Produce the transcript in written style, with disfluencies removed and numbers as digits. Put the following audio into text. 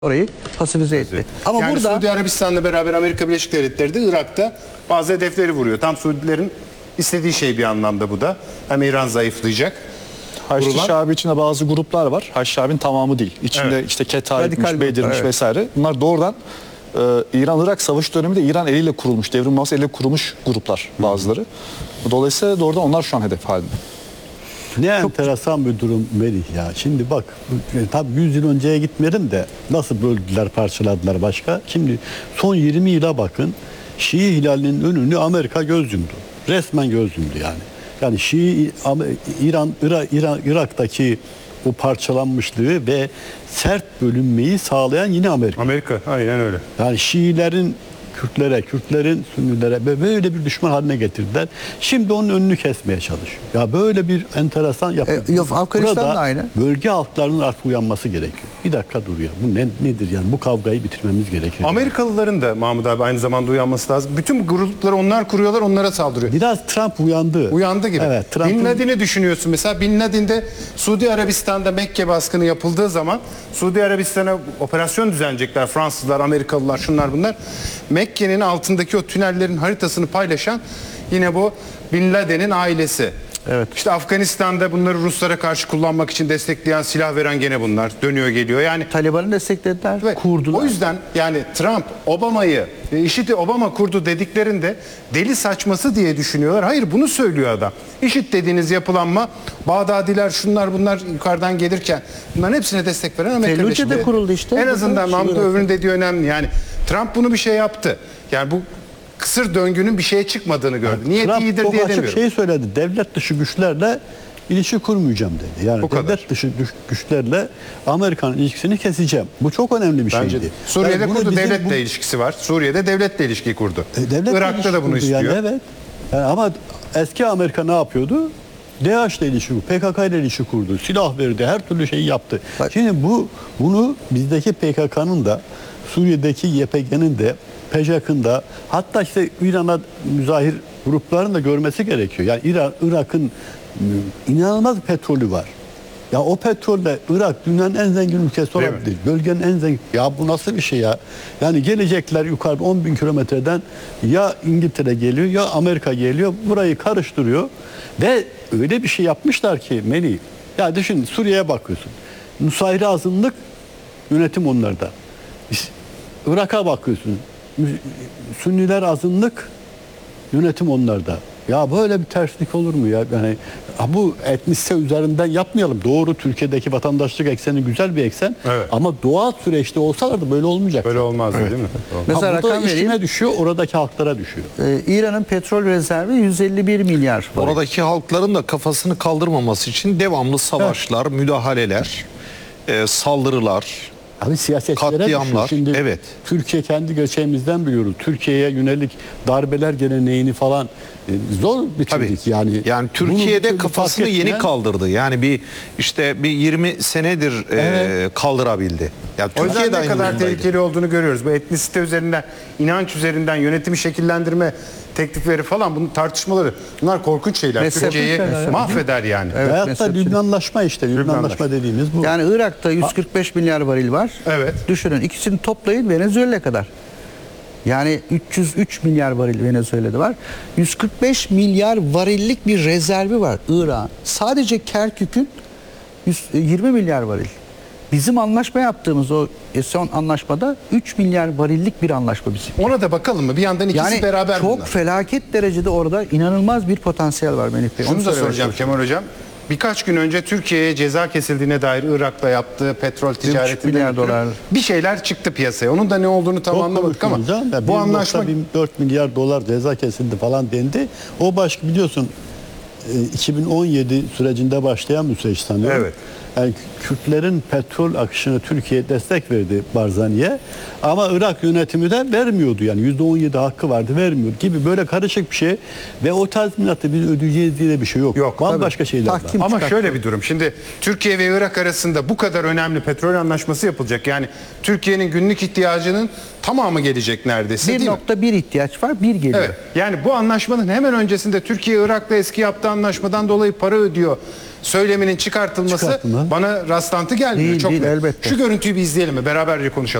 orayı pasifize etti. Ama yani burada Suudi Arabistan'la beraber Amerika Birleşik Devletleri de Irak'ta bazı hedefleri vuruyor. Tam Suudilerin istediği şey bir anlamda bu da. Hem İran zayıflayacak. Haçlı Şabi içinde bazı gruplar var. Haçlı Şabi'nin tamamı değil. İçinde Evet. işte Ketaib'miş, Radikal Bedir'miş gruplar, evet. vesaire. Bunlar doğrudan İran-Irak savaşı döneminde İran eliyle kurulmuş, devrim masası eliyle kurulmuş gruplar bazıları. Dolayısıyla doğrudan onlar şu an hedef halinde. Ne enteresan bir durum Melih ya. Şimdi bak tabii 100 yıl önceye gitmeyelim de nasıl böldüler, parçaladılar başka. Şimdi son 20 yıla bakın. Şii hilalinin önünü Amerika göz yumdu. Resmen göz yumdu yani. Yani Irak'taki o parçalanmışlığı ve sert bölünmeyi sağlayan yine Amerika. Amerika aynen öyle. Yani Şiilerin Kürtlere, Kürtlerin Sünnilere böyle bir düşman haline getirdiler. Şimdi onun önünü kesmeye çalışıyor. Ya böyle bir enteresan yapı. yok, Afganistan Burada da aynı. bölge halklarının artık uyanması gerekiyor. Bir dakika duruyor. Bu nedir yani? Bu kavgayı bitirmemiz gerekiyor. Amerikalıların da Mahmut abi aynı zamanda uyanması lazım. Bütün bu grupları onlar kuruyorlar, onlara saldırıyor. Biraz Trump uyandı. Uyandı gibi. Evet, Bin Laden'i düşünüyorsun mesela. Bin Laden'de Suudi Arabistan'da Mekke baskını yapıldığı zaman Suudi Arabistan'a operasyon düzenleyecekler. Fransızlar, Amerikalılar, şunlar bunlar. Mekke'nin altındaki o tünellerin haritasını paylaşan yine bu Bin Laden'in ailesi. Evet. İşte Afganistan'da bunları Ruslara karşı kullanmak için destekleyen, silah veren gene bunlar. Dönüyor geliyor. Yani Taliban'ı desteklediler, ve kurdular. o yüzden yani Trump Obama'yı IŞİD'i Obama kurdu dediklerinde deli saçması diye düşünüyorlar. Hayır, bunu söylüyor adam. IŞİD dediğiniz yapılanma Bağdadiler şunlar bunlar yukarıdan gelirken bunların hepsine destek veren Amerika Fellüce'de Birleşik Devletleri. kuruldu işte. En azından Burada Mahmut Övür'ün dediği önemli. Yani Trump bunu bir şey yaptı. Yani bu kısır döngünün bir şeye çıkmadığını gördü. Niyeti Trump iyidir çok diye açık demiyorum. şey söyledi. Devlet dışı güçlerle ilişki kurmayacağım dedi. Yani Bu kadar. devlet dışı güçlerle Amerikan ilişkisini keseceğim. Bu çok önemli bir Bence şeydi. de. Suriye'de Yani bunu kurdu, bizim devletle ilişkisi var. Suriye'de devletle ilişki kurdu. Devletle Irak'ta ilişki da bunu kurdu istiyor. yani, evet. Yani ama eski Amerika ne yapıyordu? DAEŞ'le ilişki kurdu, PKK ile ilişki kurdu, silah verdi, her türlü şeyi yaptı. Bak. Şimdi bunu bizdeki PKK'nın da, Suriye'deki YPG'nin de, PJAK'ın da, hatta işte İran'a müzahir grupların da görmesi gerekiyor. Yani Irak'ın inanılmaz petrolü var. Ya o petrolle Irak dünyanın en zengin ülkesi Değil mi? olabilir. Bölgenin en zengin. Ya bu nasıl bir şey ya? Yani gelecekler yukarıda 10 bin kilometreden ya İngiltere geliyor ya Amerika geliyor. Burayı karıştırıyor. Ve öyle bir şey yapmışlar ki Melih. Ya düşün, Suriye'ye bakıyorsun. Nusayri azınlık yönetim onlarda. Irak'a bakıyorsun. Sünniler azınlık yönetim onlarda. Ya böyle bir terslik olur mu ya? Yani bu etnisite üzerinden yapmayalım. Doğru, Türkiye'deki vatandaşlık ekseni güzel bir eksen. Evet. Ama doğal süreçte olsalardı böyle olmayacak. Böyle olmazdı değil mi? Mesela Burada rakam vereyim. işine düşüyor, oradaki halklara düşüyor. İran'ın petrol rezervi 151 milyar varil. Oradaki halkların da kafasını kaldırmaması için devamlı savaşlar, müdahaleler, saldırılar. Abi siyasetçilere Katliamlar, düşüyor. Şimdi evet. Türkiye kendi gerçeğimizden biliyoruz. Türkiye'ye yönelik darbeler geleneğini falan zor bitirdik Tabii. yani. Yani Bunu bir Türkiye'de türlü kafasını fark yeni etmeyen- kaldırdı. Yani bir 20 senedir kaldırabildi. Yani O yüzden Türkiye'de ne aynı kadar durumdaydı. tehlikeli olduğunu görüyoruz. Bu etnisite üzerinden, inanç üzerinden yönetimi şekillendirme teklifleri falan, bunun tartışmaları, bunlar korkunç şeyler. Mezhep Türkiye'yi şeyler ya. mahveder yani. Evet, Veyahut da mezhepçilik. Lübnanlaşma işte. Lübnanlaşma dediğimiz bu. Yani Irak'ta 145 milyar varil var. Evet. Düşünün, ikisini toplayın Venezuela kadar. Yani 303 milyar varil Venezuela'da var. 145 milyar varillik bir rezervi var Irak'ın. Sadece Kerkük'ün 20 milyar varil. Bizim anlaşma yaptığımız o son anlaşmada 3 milyar varillik bir anlaşma bizim. Ona da bakalım mı? Bir yandan ikisi Yani beraber çok bunlar. felaket derecede orada inanılmaz bir potansiyel var Melih Bey. Şunu Onu da söylemeye soracağım çalışıyorum. Kemal Hocam. Birkaç gün önce Türkiye'ye ceza kesildiğine dair Irak'ta yaptığı petrol ticaretinden milyar ötürü dolar. bir şeyler çıktı piyasaya. Onun da ne olduğunu tam Çok anlamadık ama konuşuldu canım. Ya bu anlaşma 4 milyar dolar ceza kesildi falan dendi. O biliyorsun 2017 sürecinde başlayan bir süreç sanıyorum. Evet. Yani Kürtlerin petrol akışını Türkiye destek verdi Barzani'ye. Ama Irak yönetimi de vermiyordu. Yani %17 hakkı vardı, vermiyordu gibi böyle karışık bir şey. Ve o tazminatı biz ödeyeceğiz diye de bir şey yok. Yok, Bambaşka şeyler var. Tahkim ama çıkarttı. şöyle bir durum. Şimdi Türkiye ve Irak arasında bu kadar önemli petrol anlaşması yapılacak. Yani Türkiye'nin günlük ihtiyacının tamamı gelecek neredeyse, değil mi? 1.1 ihtiyaç var, 1 geliyor. Evet. Yani bu anlaşmanın hemen öncesinde Türkiye Irak'la eski yaptığı anlaşmadan dolayı para ödüyor söyleminin çıkartılması Bana rastlantı gelmiyor. Değil, Çok değil, net. elbette. Şu görüntüyü bir izleyelim mi? Beraberce konuşalım.